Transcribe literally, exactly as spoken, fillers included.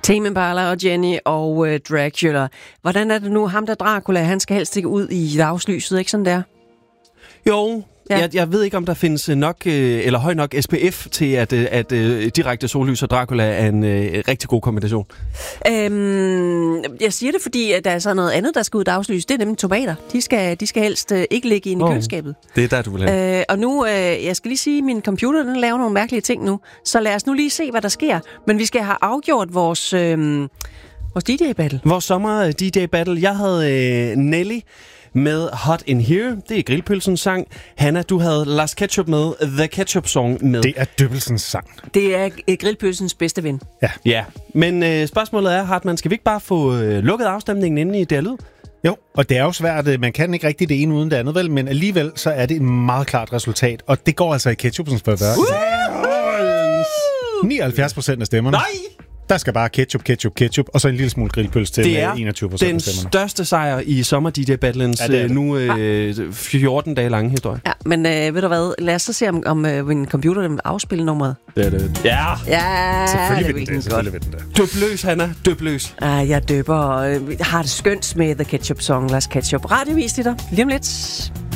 Tame Impala og Jenny og uh, Dracula. Hvordan er det nu? Ham der Dracula, han skal helst ikke ud i dagslyset, ikke sådan der? Jo, ja. jeg, jeg ved ikke, om der findes nok, øh, eller høj nok S P F til, at, øh, at øh, direkte sollys og Dracula er en øh, rigtig god kombination. Øhm, jeg siger det, fordi at der er så noget andet, der skal ud i dagslys. Det er nemlig tomater. De skal, de skal helst øh, ikke ligge inde i oh, køleskabet. Det er der, du vil have. Øh, og nu, øh, jeg skal lige sige, at min computer den laver nogle mærkelige ting nu. Så lad os nu lige se, hvad der sker. Men vi skal have afgjort vores, øh, vores D J-battle. Vores sommer D J-battle. Jeg havde øh, Nelly med Hot in Here. Det er Grillpølsens sang. Hanna, du havde Lars Ketchup med The Ketchup Song med. Det er Dybbelsens sang. Det er Grillpølsens bedste ven. Ja. Ja, men øh, spørgsmålet er, Hartmann, skal vi ikke bare få øh, lukket afstemningen inde i D R Lyd? Jo, og det er jo svært. Man kan ikke rigtig det ene uden det andet, vel? Men alligevel så er det et meget klart resultat. Og det går altså i Ketchupsens favør. nioghalvfjerds procent af stemmerne. Nej! Der skal bare ketchup, ketchup, ketchup, og så en lille smule grillpølse til det er enogtyve procent af stemmerne. Den største sejr i sommer D J-battlens ja, nu øh, fjorten dage lange historie. Ja, men øh, ved du hvad? Lad os så se, om, om øh, min computer vil afspille nummeret. Det er det. Ja! Ja, selvfølgelig det vil den det. Selvfølgelig vil den det. Døb løs, Hanna. Døb løs. Ah, jeg døber og øh, har det skønt med The Ketchup Song. Lars Ketchup. Radiovis til dig. Lige om lidt.